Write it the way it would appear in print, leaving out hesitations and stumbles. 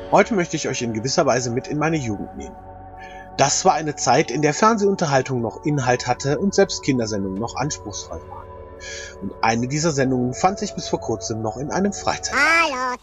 Heute möchte ich euch in gewisser Weise mit in meine Jugend nehmen. Das war eine Zeit, in der Fernsehunterhaltung noch Inhalt hatte und selbst Kindersendungen noch anspruchsvoll waren. Und eine dieser Sendungen fand sich bis vor kurzem noch in einem Freizeit. Hallo